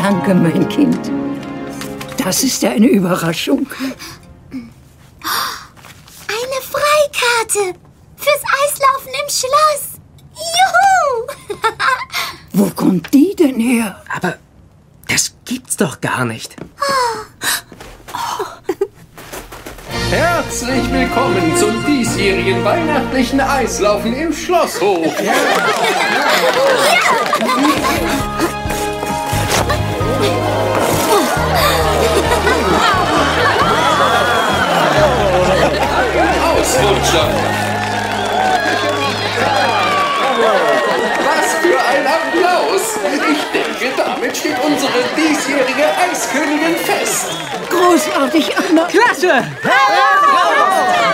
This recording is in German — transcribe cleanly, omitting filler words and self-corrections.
Danke, mein Kind. Das ist eine Überraschung. Eine Freikarte fürs Eislaufen im Schloss. Juhu! Wo kommt die denn her? Aber das gibt's doch gar nicht. Herzlich willkommen zum diesjährigen weihnachtlichen Eislaufen im Schlosshof. Ausrutscher. Was für ein Applaus. Ich denke, damit steht unsere diesjährige Eiskönigin fest. Großartig, Anna. Klasse!